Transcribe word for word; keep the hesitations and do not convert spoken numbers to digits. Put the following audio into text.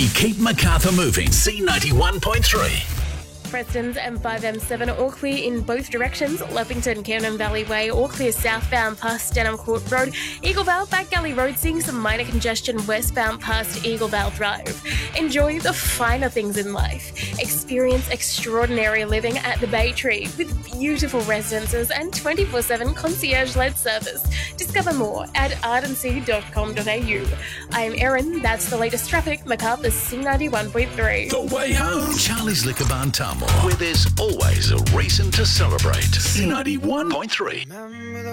We keep Macarthur moving. C ninety-one point three. Prestons M five M seven all clear in both directions. Leppington, Cannon Valley Way all clear southbound past Denham Court Road. Eaglevale, Back Galley Road seeing some minor congestion westbound past Eaglevale Drive. Enjoy the finer things in life. Experience extraordinary living at the Bay Tree with beautiful residences and twenty-four seven concierge-led service. Discover more at ardency dot com dot a u. I'm Erin, that's the latest traffic, Macarthur C ninety-one point three. The way home. Charlie's Liquor Barn Tullamore, where there's always a reason to celebrate. C ninety-one point three.